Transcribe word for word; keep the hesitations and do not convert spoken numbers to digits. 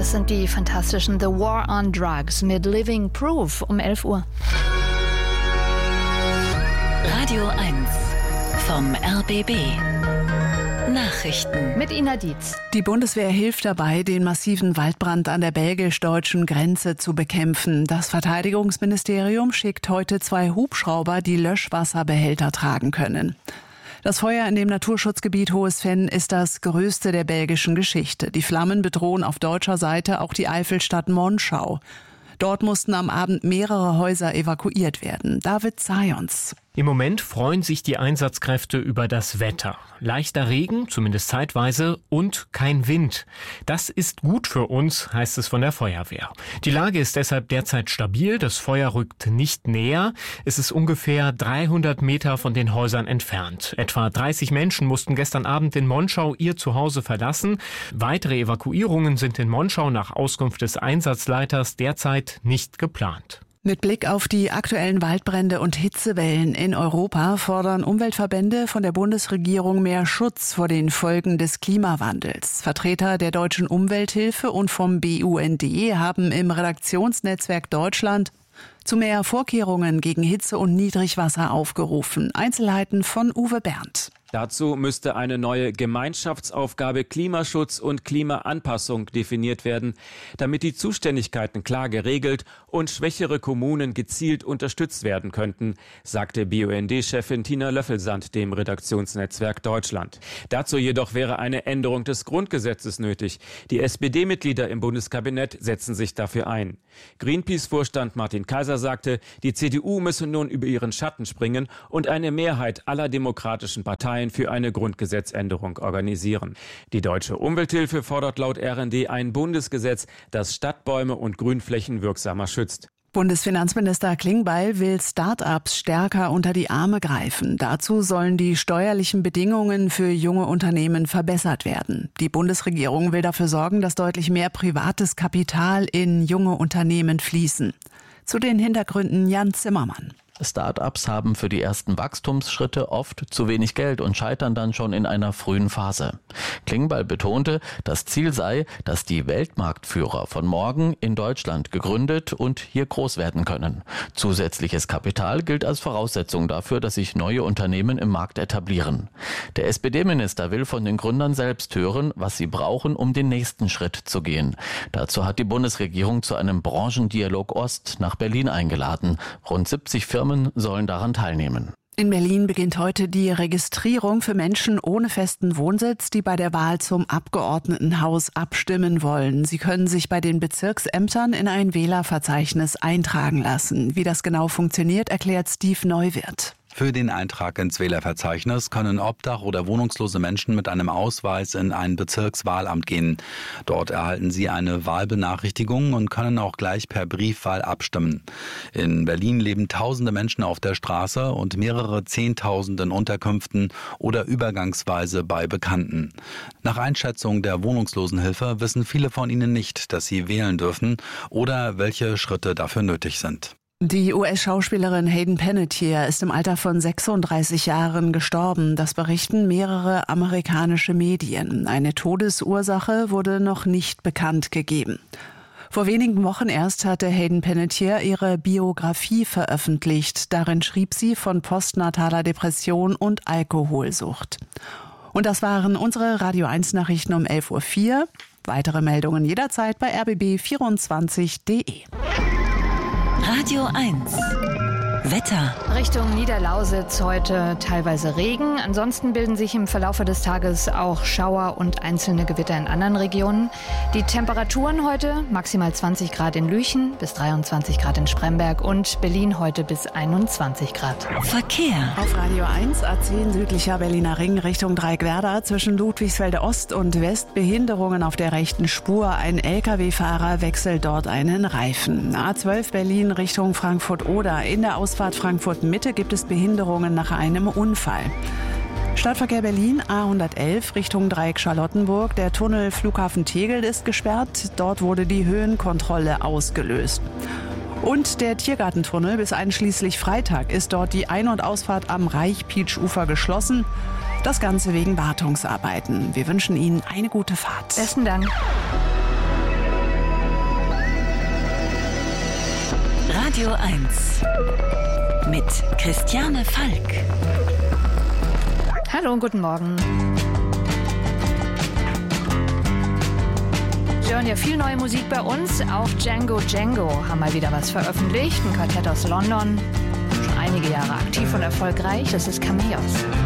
Das sind die fantastischen The War on Drugs mit Living Proof um elf Uhr. Radio eins vom R B B. Nachrichten mit Ina Dietz. Die Bundeswehr hilft dabei, den massiven Waldbrand an der belgisch-deutschen Grenze zu bekämpfen. Das Verteidigungsministerium schickt heute zwei Hubschrauber, die Löschwasserbehälter tragen können. Das Feuer in dem Naturschutzgebiet Hohes Venn ist das größte der belgischen Geschichte. Die Flammen bedrohen auf deutscher Seite auch die Eifelstadt Monschau. Dort mussten am Abend mehrere Häuser evakuiert werden. David Zayons. Im Moment freuen sich die Einsatzkräfte über das Wetter. Leichter Regen, zumindest zeitweise, und kein Wind. Das ist gut für uns, heißt es von der Feuerwehr. Die Lage ist deshalb derzeit stabil. Das Feuer rückt nicht näher. Es ist ungefähr dreihundert Meter von den Häusern entfernt. Etwa dreißig Menschen mussten gestern Abend in Monschau ihr Zuhause verlassen. Weitere Evakuierungen sind in Monschau nach Auskunft des Einsatzleiters derzeit nicht geplant. Mit Blick auf die aktuellen Waldbrände und Hitzewellen in Europa fordern Umweltverbände von der Bundesregierung mehr Schutz vor den Folgen des Klimawandels. Vertreter der Deutschen Umwelthilfe und vom B U N D haben im Redaktionsnetzwerk Deutschland zu mehr Vorkehrungen gegen Hitze und Niedrigwasser aufgerufen. Einzelheiten von Uwe Berndt. Dazu müsste eine neue Gemeinschaftsaufgabe Klimaschutz und Klimaanpassung definiert werden, damit die Zuständigkeiten klar geregelt und schwächere Kommunen gezielt unterstützt werden könnten, sagte B U N D-Chefin Tina Löffelsand dem Redaktionsnetzwerk Deutschland. Dazu jedoch wäre eine Änderung des Grundgesetzes nötig. Die S P D-Mitglieder im Bundeskabinett setzen sich dafür ein. Greenpeace-Vorstand Martin Kaiser sagte, die C D U müsse nun über ihren Schatten springen und eine Mehrheit aller demokratischen Parteien für eine Grundgesetzänderung organisieren. Die Deutsche Umwelthilfe fordert laut R N D ein Bundesgesetz, das Stadtbäume und Grünflächen wirksamer schützt. Bundesfinanzminister Klingbeil will Start-ups stärker unter die Arme greifen. Dazu sollen die steuerlichen Bedingungen für junge Unternehmen verbessert werden. Die Bundesregierung will dafür sorgen, dass deutlich mehr privates Kapital in junge Unternehmen fließen. Zu den Hintergründen Jan Zimmermann. Start-ups haben für die ersten Wachstumsschritte oft zu wenig Geld und scheitern dann schon in einer frühen Phase. Klingbeil betonte, das Ziel sei, dass die Weltmarktführer von morgen in Deutschland gegründet und hier groß werden können. Zusätzliches Kapital gilt als Voraussetzung dafür, dass sich neue Unternehmen im Markt etablieren. Der S P D-Minister will von den Gründern selbst hören, was sie brauchen, um den nächsten Schritt zu gehen. Dazu hat die Bundesregierung zu einem Branchendialog Ost nach Berlin eingeladen. Rund siebzig Firmen sollen daran teilnehmen. In Berlin beginnt heute die Registrierung für Menschen ohne festen Wohnsitz, die bei der Wahl zum Abgeordnetenhaus abstimmen wollen. Sie können sich bei den Bezirksämtern in ein Wählerverzeichnis eintragen lassen. Wie das genau funktioniert, erklärt Steve Neuwirth. Für den Eintrag ins Wählerverzeichnis können obdach- oder wohnungslose Menschen mit einem Ausweis in ein Bezirkswahlamt gehen. Dort erhalten sie eine Wahlbenachrichtigung und können auch gleich per Briefwahl abstimmen. In Berlin leben tausende Menschen auf der Straße und mehrere Zehntausend in Unterkünften oder übergangsweise bei Bekannten. Nach Einschätzung der Wohnungslosenhilfe wissen viele von ihnen nicht, dass sie wählen dürfen oder welche Schritte dafür nötig sind. Die U S-Schauspielerin Hayden Panettiere ist im Alter von sechsunddreißig Jahren gestorben. Das berichten mehrere amerikanische Medien. Eine Todesursache wurde noch nicht bekannt gegeben. Vor wenigen Wochen erst hatte Hayden Panettiere ihre Biografie veröffentlicht. Darin schrieb sie von postnataler Depression und Alkoholsucht. Und das waren unsere Radio eins Nachrichten um elf Uhr vier. Weitere Meldungen jederzeit bei r b b vierundzwanzig punkt de. Radio eins. Wetter. Richtung Niederlausitz heute teilweise Regen. Ansonsten bilden sich im Verlaufe des Tages auch Schauer und einzelne Gewitter in anderen Regionen. Die Temperaturen heute maximal zwanzig Grad in Lüchen bis dreiundzwanzig Grad in Spremberg und Berlin heute bis einundzwanzig Grad. Verkehr. Auf Radio eins A zehn südlicher Berliner Ring Richtung Dreieckwerder zwischen Ludwigsfelde Ost und West Behinderungen auf der rechten Spur. Ein L K W-Fahrer wechselt dort einen Reifen. A zwölf Berlin Richtung Frankfurt-Oder. In der Ausfahrt Frankfurt-Mitte gibt es Behinderungen nach einem Unfall. Stadtverkehr Berlin A hundertelf Richtung Dreieck Charlottenburg. Der Tunnel Flughafen Tegel ist gesperrt. Dort wurde die Höhenkontrolle ausgelöst. Und der Tiergartentunnel bis einschließlich Freitag ist dort die Ein- und Ausfahrt am Reich-Pietsch-Ufer geschlossen. Das Ganze wegen Wartungsarbeiten. Wir wünschen Ihnen eine gute Fahrt. Besten Dank. Radio eins mit Christiane Falk. Hallo und guten Morgen. Wir hören ja viel neue Musik bei uns. Auch Django Django haben mal wieder was veröffentlicht. Ein Quartett aus London. Schon einige Jahre aktiv und erfolgreich. Das ist Cameos.